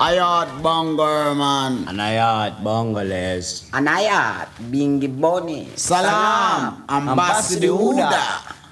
Ayat Bongerman. Anayat Bongales. Anayat Bingi Boni. Salam, Ambassador Huda.